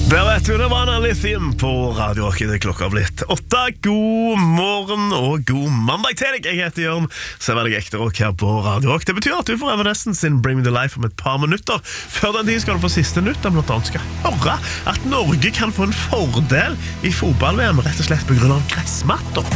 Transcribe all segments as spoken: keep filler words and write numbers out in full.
Der vet du, det var en lithium på Radio Rock. Det klokka har blitt åtte. God morgen og god mandag til deg. Jeg heter Jørn, så er veldig ekte rock her på Radio Rock. Det betyr at du får Evanescence sin Bring Me To Life om et par minutter. Før den tid skal du få siste nytt. Der blant annet skal høre at Norge kan få en fordel i fotball-V M, rett og slett på grunn av gressmatter.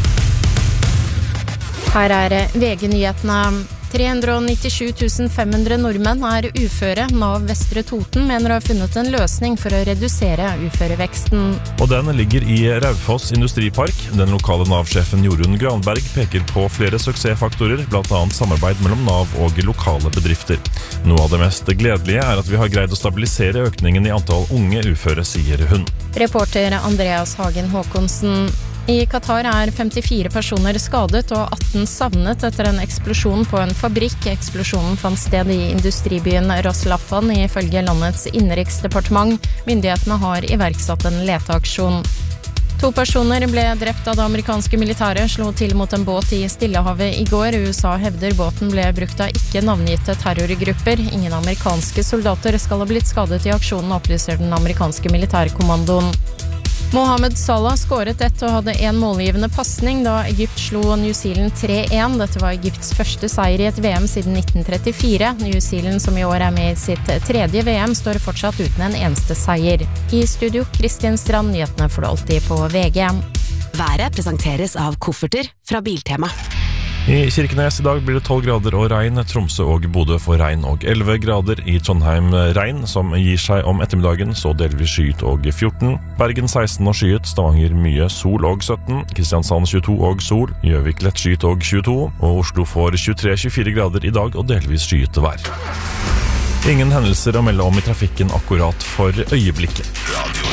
Her er V G-nyhetene. tre hundre nittisju tusen fem hundre nordmenn er uføre. Nav Vestre Toten mener å ha funnet en løsning for å redusere uføreveksten. Og den ligger i Raufoss Industripark. Den lokale Nav-sjefen Jorunn Granberg peker på flere suksessfaktorer, blant annet samarbeid mellom Nav og lokale bedrifter. Noe av det mest gledelige er at vi har greid å stabilisere økningen i antall unge uføre, sier hun. Reporter Andreas Hagen Håkonsen. I Qatar er femtifire personer skadet og atten savnet etter en eksplosjon på en fabrikk. Eksplosjonen fant sted i industribyen Ras Laffan ifølge landets innenriksdepartement. Myndighetene har iverksatt en leteaksjon. To personer ble drept av det amerikanske militæret, slo til mot en båt i Stillehavet i går. U S A hevder båten ble brukt av ikke navngitte terrorgrupper. Ingen amerikanske soldater skal ha blitt skadet i aksjonen, opplyser den amerikanske militærkommandoen. Mohamed Salah skåret ett og hadde en målgivende passning da Egypt slo New Zealand tre én. Dette var Egypts første seier i et V M siden nitten trettifire. New Zealand, som i år er med i sitt tredje V M, står fortsatt uten en eneste seier. I studio, Kristian Strand, nyhetene får du alltid på V G. Været presenteres av kofferter fra Biltema. I Kirkenes i dag blir det tolv grader og regn. Tromsø og Bodø får regn og elleve grader. I Trondheim regn som gir seg om ettermiddagen, så delvis skyet og fjorten. Bergen seksten og skyet, Stavanger mye sol og sytten. Kristiansand tjueto og sol, Gjøvik lett skyet og tjueto. Og Oslo får tjuetre til tjuefire grader i dag og delvis skyet vær. Ingen hendelser å melde om i trafikken akkurat for øyeblikket. Radio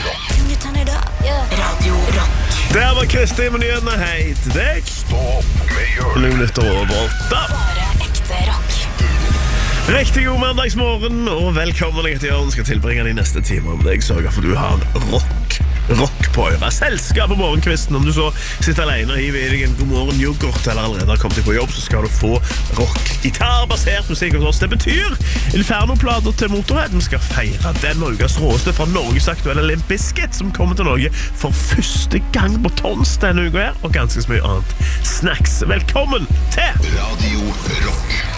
Rock. Der var Kristi med nyhetene. Hei til deg. Stopp med Jørn. Noen minutter over åtte. Bare ekte rock. Riktig god mandagsmorgen, og velkommen. Jeg heter Jørn, skal tilbringe de neste timer med deg. Sørger for du har rock. Rock på øret. Selskap på morgenkvisten. Om du så sitter alene og hiver i deg en god morgen yoghurt eller allerede har kommet deg på jobb, så skal du få rock. Gitarbasert musikk hos oss. Det betyr Inferno-plater til Motorhead. Vi skal feire den ukas råeste fra Norges aktuelle Limp Bizkit, som kommer til Norge for første gang på tons denne uka her, og ganske så mye annet snacks. Velkommen til Radio Rock.